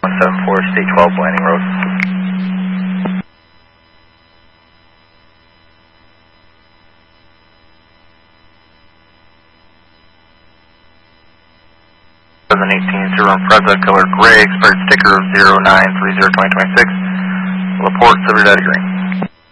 174 State 12 Landing Road. President 18 to run Preza, color gray, expired sticker of 0930-2026. Laporte, Silver Daddy Green.